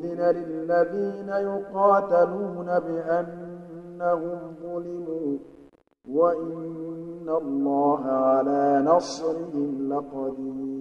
أذن للذين يقاتلون بأنهم ظلموا وإن الله على نصرهم لقدير